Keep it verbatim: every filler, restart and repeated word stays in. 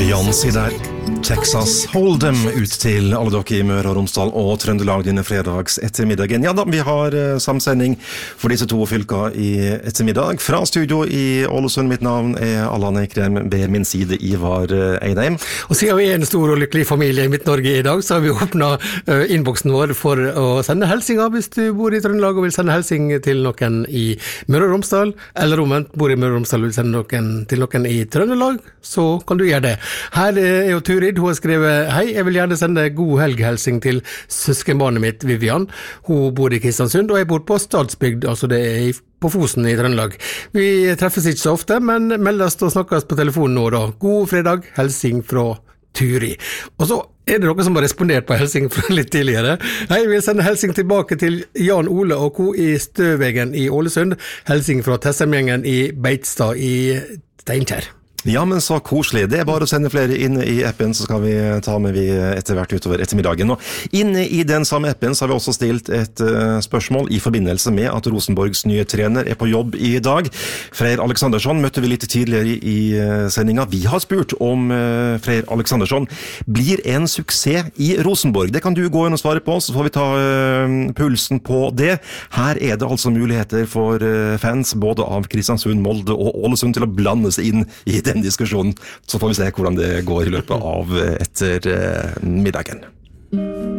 Jansi der. Texas Hold'em ut til alle dere i Møre og Romsdal og Trøndelag denne fredags ettermiddagen. Ja da, vi har uh, samsending for disse to fylker i ettermiddag. Fra studio i Ålesund, mitt navn er Allan Eikrem, ved min side Ivar uh, Eidheim. Og siden vi er en stor og lykkelig familie i Midt-Norge i dag, så har vi åpnet uh, innboksen vår for å sende helsinger hvis du bor i Trøndelag og vil sende helsing til noen i Møre og Romsdal, eller omvendt, bor i Møre og Romsdal og vil sende noen til noen i Trøndelag, så kan du gjøre det. Her er jo Turid, hun har skrevet: Hei, jeg vil gjerne sende god helghelsing til søskenbarnet mitt, Vivian. Hun bor i Kristiansund, og jeg bor på Stadsbygd, altså det er på Fosen i Trøndelag. Vi treffes ikke så ofte, men meldes og snakkes på telefonen nå da. God fredag, helsing fra Turi. Og så er det noen som har respondert på helsing fra litt tidligere. Hei, jeg vil sende helsing tilbake til Jan Ole og ko i Støvegen i Ålesund. Helsing fra Tessemgjengen i Beitstad i Steinkjer. Ja, men så koselig. Det er bare å sende flere inn i appen, så skal vi ta med vi etter hvert utover ettermiddagen. Og inne i den samme appen så har vi også stilt et uh, spørsmål i forbindelse med at Rosenborgs nye trener er på jobb i dag. Freyr Aleksandersson møtte vi litt tidligere i, i uh, sendinga. Vi har spurt om uh, Freyr Aleksandersson blir en suksess i Rosenborg. Det kan du gå inn og svare på, så får vi ta uh, pulsen på det. Her er det altså muligheter for uh, fans både av Kristiansund, Molde og Ålesund til å blande seg inn i den diskusjonen, så får vi se hvordan det går i løpet av etter middagen.